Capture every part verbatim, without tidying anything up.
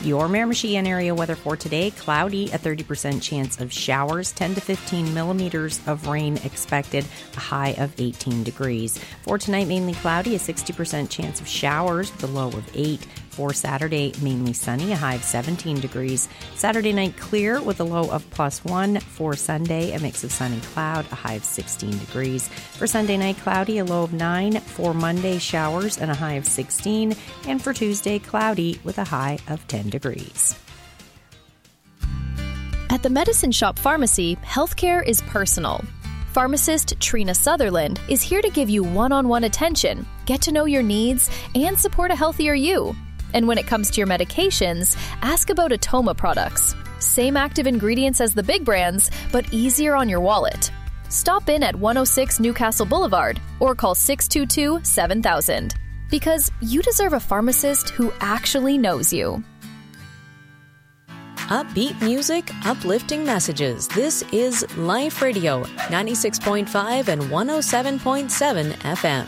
Your Miramichi and area weather for today, cloudy, a thirty percent chance of showers, ten to fifteen millimeters of rain expected, a high of eighteen degrees. For tonight, mainly cloudy, a sixty percent chance of showers with a low of eight. For Saturday, mainly sunny, a high of seventeen degrees. Saturday night, clear with a low of plus one. For Sunday, a mix of sun and cloud, a high of sixteen degrees. For Sunday night, cloudy, a low of nine. For Monday, showers and a high of sixteen. And for Tuesday, cloudy with a high of ten degrees. At the Medicine Shop Pharmacy, healthcare is personal. Pharmacist Trina Sutherland is here to give you one-on-one attention, get to know your needs, and support a healthier you. And when it comes to your medications, ask about Atoma products. Same active ingredients as the big brands, but easier on your wallet. Stop in at one oh six Newcastle Boulevard or call six two two, seven thousand. Because you deserve a pharmacist who actually knows you. Upbeat music, uplifting messages. This is Life Radio, ninety-six point five and one oh seven point seven F M.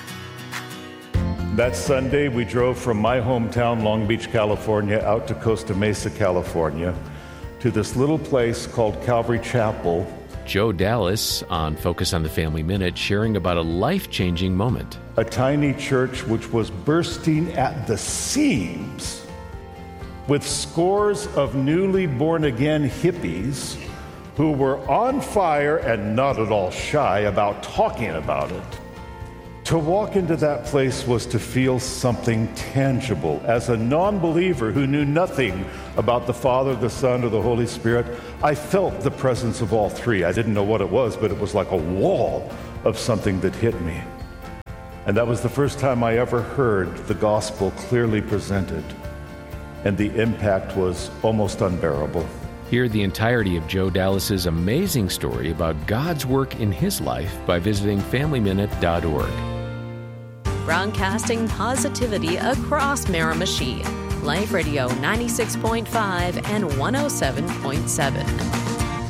That Sunday, we drove from my hometown, Long Beach, California, out to Costa Mesa, California, to this little place called Calvary Chapel. Joe Dallas on Focus on the Family Minute, sharing about a life-changing moment. A tiny church which was bursting at the seams with scores of newly born-again hippies who were on fire and not at all shy about talking about it. To walk into that place was to feel something tangible. As a non-believer who knew nothing about the Father, the Son, or the Holy Spirit, I felt the presence of all three. I didn't know what it was, but it was like a wall of something that hit me. And that was the first time I ever heard the gospel clearly presented. And the impact was almost unbearable. Hear the entirety of Joe Dallas's amazing story about God's work in his life by visiting family minute dot org. Broadcasting positivity across Miramichi. Life Radio ninety-six point five and one oh seven point seven.